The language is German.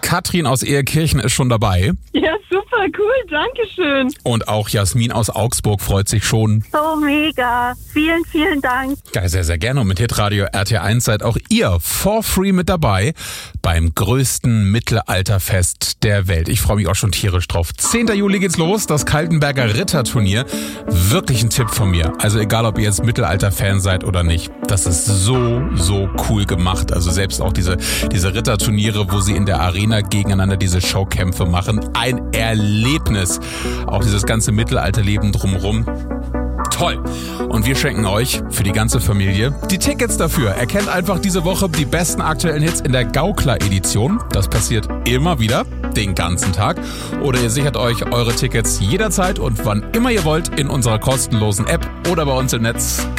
Katrin aus Ehekirchen ist schon dabei. Ja, super, cool, danke schön. Und auch Jasmin aus Augsburg freut sich schon. Oh, mega. Vielen, vielen Dank. Ja, sehr, sehr gerne. Und mit Hitradio RT1 seid auch ihr for free mit dabei beim größten Mittelalterfest der Welt. Ich freue mich auch schon tierisch drauf. 10. Juli geht's los, das Kaltenberger Ritterturnier. Wirklich ein Tipp von mir. Also egal, ob ihr jetzt Mittelalter-Fan seid oder nicht. Das ist so cool gemacht. Also selbst auch diese Ritterturniere, wo sie in der Arena gegeneinander diese Showkämpfe machen. Ein Erlebnis. Auch dieses ganze Mittelalterleben drumherum. Toll. Und wir schenken euch für die ganze Familie die Tickets dafür. Erkennt einfach diese Woche die besten aktuellen Hits in der Gaukler-Edition. Das passiert immer wieder, den ganzen Tag. Oder ihr sichert euch eure Tickets jederzeit und wann immer ihr wollt in unserer kostenlosen App oder bei uns im Netz.